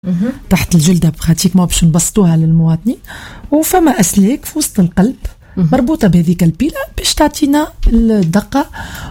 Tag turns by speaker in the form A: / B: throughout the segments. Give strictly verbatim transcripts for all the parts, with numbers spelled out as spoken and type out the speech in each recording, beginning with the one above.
A: تحت الجلدة براتيكمون باش نبسطوها للمواطنين، وفما أسلاك في وسط القلب مربوطة بهذيك البيلة باش تعطينا الدقة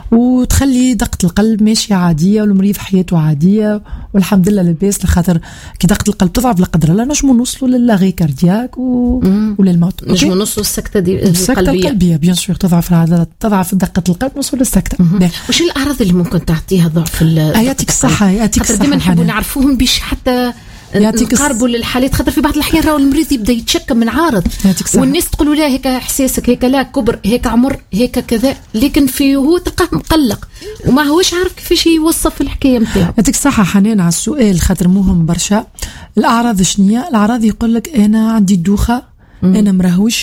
A: وتخلي دقة القلب ماشية عادية والمريض حياته عادية والحمد لله لاباس. لخاطر كي دقة القلب تضعف لا قدر الله نجمو نوصلوا للاغي كاردياك و... وللموت،
B: نجمو نوصلوا السكتة دي
A: السكتة القلبية, القلبية بيان سور تضعف العضلات، تضعف دقة القلب نوصلوا للسكتة.
B: وش الأعراض اللي ممكن تعطيها ضعف ال
A: يعطيك الصحة يعطيك الصحة.
B: ديما نحبوا نعرفوهم بيش حتى نقاربوا للحالات، خاطر في بعض الأحيان راهو المريض يبدأ يتشكى من عارض والناس تقولوا لا هيك إحساسك هيك لا كبر هيك عمر هيك كذا، لكن في هو تلقاه مقلق وما هوش عارف كيفاش يوصف الحكاية متاعه.
A: يعطيك صحة حنان على السؤال خاطر مهم برشا. الأعراض شنية؟ الأعراض يقول لك أنا عندي دوخة، أنا مرهوش،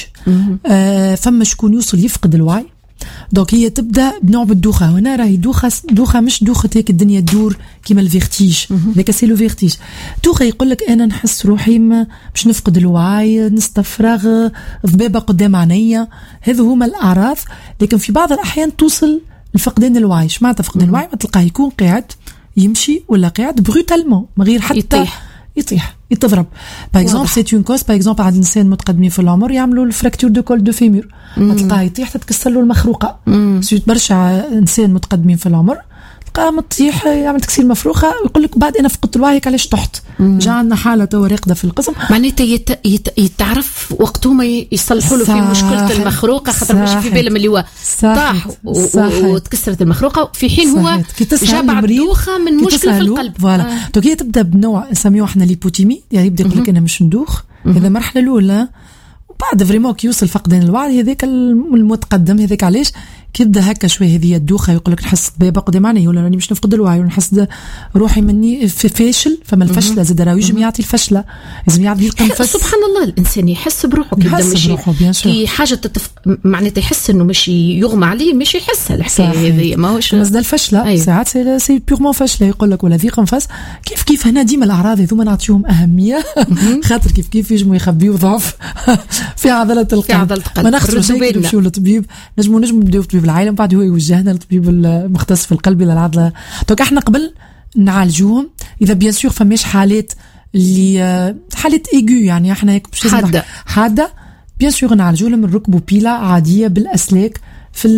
A: آه فما شكون يوصل يفقد الوعي. دونك هي تبدا بنوع بالدوخه، هنا راهي دوخه دوخه مش دوخه هيك الدنيا تدور كيما الفيرتيج، هذاك سي لو فيرتيج. دوخه يقول لك انا نحس روحي باش نفقد الوعي، نستفرغ، ضبابه قدام عينيا، هذو هما الاعراض. لكن في بعض الاحيان توصل لفقدان الوعي. شمعناتها فقدان الوعي؟ ما تلقاه يكون قاعد يمشي ولا قاعد بروتالمون من غير حتى
B: يطيح
A: يطيح يتضرب. باغ اكزومبل سي اون كوز، باغ اكزومبل عند انسان متقدمين في العمر يعملوا الفراكتور دو كول دو فيمور، تلقاه يطيح تتكسر له المخروقه. سيت برشا انسان متقدمين في العمر تلقاه مطيح يعمل تكسير مفروخه ويقول لك بعد انا فقدت الوعي علاش طحت. جا عندنا حاله تو راقده في القسم،
B: معناتها يت... يت... يتعرف وقتهم يصلحوا له في مشكله المخروقه، خاطر مش في بالهم اللي هو طاح وتكسرت المخروقه في حين هو جا بعد دوخه من مشكله في القلب.
A: فوالا آه. تو هي تبدا بنوع نسميوه احنا ليبوتيمي، يعني يبدا يقول لك انا مش ندوخ، هذا مرحله الاولى. وبعد فريمون كي يوصل فقدان الوعي هذاك المتقدم، هذاك علاش كيبدا هكا شويه هذه الدوخه يقول لك نحس بابا قدام عيني ولا راني مش نفقد الوعي ونحس روحي مني في فاشل. فما الفشله زاد راهو يجم يعطي الفشله، لازم يعطي القنفس.
B: سبحان الله الانسان يحس بروحه كي ماشي كي حاجه تتف... معناتها يحس انه مش يغمى عليه، مش يحسها الحكايه هذه ماهوش
A: مازال الفشله. أيوه. ساعات سي سي بيغمون فشله يقول لك ولا في قنفس. كيف كيف هنا ديما الاعراض هذوما نعطيهم اهميه خاطر كيف كيف يجموا يخبيوا ضعف في عضله القلب. ما نخسرش نمشيو للطبيب، نجموا نجموا نبداو في طبيب العائله بعد هو يوجهنا للطبيب المختص في القلب الى العضله. دونك احنا قبل نعالجوهم اذا بيان سور فماش حالات اللي حالات ايجو، يعني احنا هيك
B: حاده
A: حاده بيان سور نعالجوا لهم نركبوا بيلا عاديه بالاسلاك في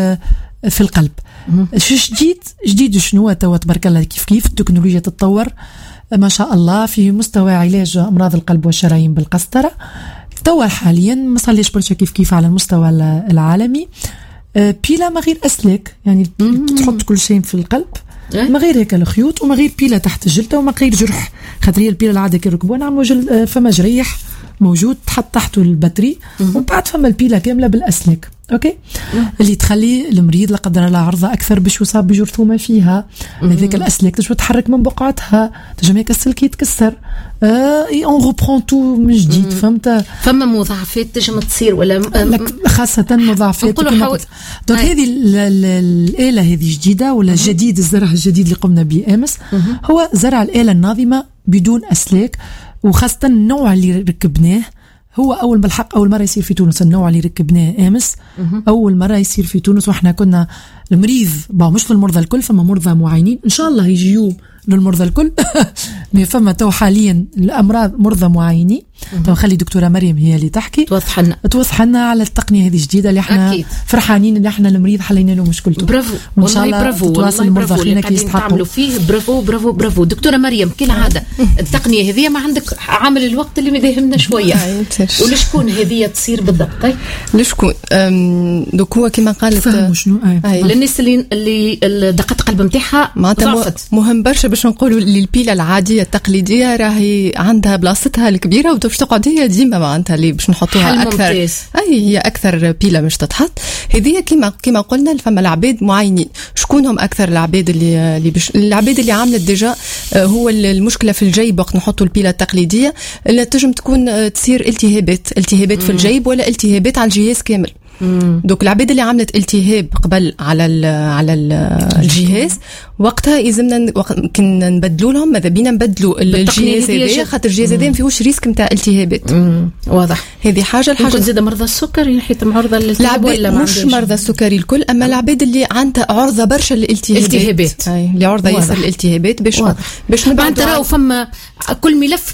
A: في القلب. شو جديد جديد شنو توا تبارك الله كيف كيف التكنولوجيا تتطور ما شاء الله في مستوى علاج امراض القلب والشرايين بالقسطره. توا حاليا ما صليش برشا كيف كيف على المستوى العالمي بيلا ما غير أسلاك، يعني تحط كل شيء في القلب ما غير هيك الخيوط وما غير بيلا تحت الجلدة وما غير جرح. خاطر هي البيلا العادة كي يركبوها نعملوا جل فما جريح موجود تحط تحته الباتري ومن بعد فما البيلا كاملة بالأسلاك. اوكي اللي تخلي المريض لا قدر الله عرضه اكثر باش يصاب بجرثومه فيها. هذيك الاسلاك تجي تحرك من بقعتها، تجي هيك السلك يتكسر اي اون ريبرون تو من جديد. فهمت؟
B: فما مضاعفات تجي تصير ولا
A: خاصه مضاعفات
B: كما
A: دونك هذه الاله هذه جديده ولا جديد الزرع الجديد اللي قمنا به امس هو زرع الاله الناظمه بدون اسلاك، وخاصه النوع اللي ركبناه هو أول بالحق أول مرة يصير في تونس. النوع اللي ركبناه أمس أول مرة يصير في تونس، وإحنا كنا المريض باو مش للمرضى الكل، فما مرضى معينين إن شاء الله يجيو للمرضى الكل مي فما تو حاليا الأمراض مرضى معينين. تو خلي دكتورة مريم هي اللي تحكي
B: توضح لنا
A: توضح لنا على التقنية هذه الجديدة اللي احنا أكيد. فرحانين اللي احنا المريض حلينا له مشكلته.
B: برافو
A: وإن شاء الله
B: برافو
A: تواصل المرضى خلينا كي
B: يستحقوا فيه. برافو برافو برافو دكتورة مريم. كالعادة التقنية هذه ما عندك عامل الوقت اللي مداهمنا شوية ولشكون هذه تصير بالضبط؟
C: لشكون دوك هو كما قالت
A: فهموا شنو
B: للناس اللي اللي دقات قلب نتاعها ضعفت.
C: مهم برشا باش نقولوا اللي البيلة العادية التقليدية راهي عندها بلاصتها الكبيرة وباش تقعد هي ديما معناتها اللي باش نحطوها اكثر. اي هي اكثر بيلة مش تتحط. هذه كما كما قلنا فما العباد معينين. شكونهم اكثر العباد اللي اللي بش... العباد اللي عامله ديجا هو المشكله في الجيب وقت نحطوا البيلة التقليديه اللي تنجم تكون تصير التهابات التهابات في الجيب ولا التهابات على الجهاز كامل. دوك العباد اللي عملت التهاب قبل على ال على ال الجهاز وقتها يلزمنا كنا نبدلوا لهم، ماذا بينا نبدلوا الجهاز هذا خاطر الجهاز هذا ما فيهوش ريسك نتاع التهابات.
B: واضح.
C: هذه حاجه. الحاجه
B: زاد مرضى السكري حيت معرضه للالتهاب ولا
C: مش مرضى السكري الكل، اما العباد اللي عندها عرضه برشا للالتهابات
B: التهابات
C: اللي عرضه ياسر للالتهابات باش
B: واضح.
C: باش
B: نبعد تراو فما كل ملف